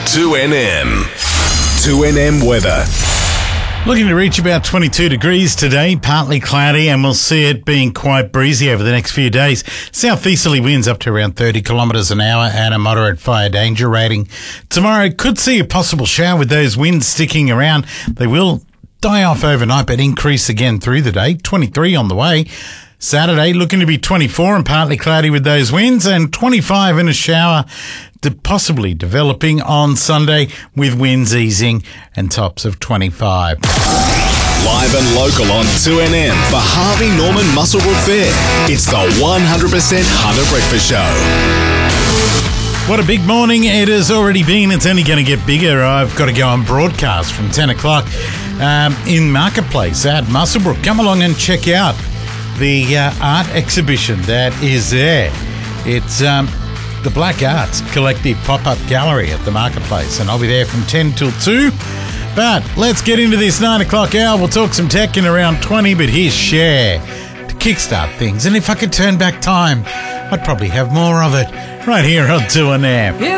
2NM. 2NM weather. Looking to reach about 22 degrees today, partly cloudy, and we'll see it being quite breezy over the next few days. Southeasterly winds up to around 30 kilometres an hour and a moderate fire danger rating. Tomorrow could see a possible shower with those winds sticking around. They will die off overnight but increase again through the day. 23 on the way. Saturday looking to be 24 and partly cloudy with those winds, and 25 in a shower, possibly developing on Sunday with winds easing and tops of 25. Live and local on 2NM for Harvey Norman Muswellbrook Fair. It's the 100% Hunter Breakfast Show. What a big morning it has already been. It's only going to get bigger. I've got to go on broadcast from 10 o'clock in Marketplace at Muswellbrook. Come along and check out the art exhibition that is there. It's the Black Arts Collective Pop-Up Gallery at the Marketplace, and I'll be there from 10 till 2. But let's get into this 9 o'clock hour. We'll talk some tech in around 20, but here's Cher to kickstart things. And if I could turn back time, I'd probably have more of it right here on 2NM.